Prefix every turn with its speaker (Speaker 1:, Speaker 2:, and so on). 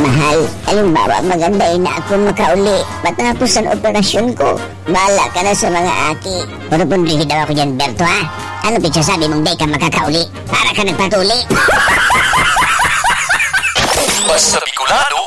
Speaker 1: mahal. Halimbawa, maganda na ako makauli. Matapos ang operasyon ko, bahala ka na sa mga aki. Pero punrihi daw ako dyan, Berto, ha? Ano sabi mong day ka makakauli? Para ka nagpatuli.
Speaker 2: Basta Bicolano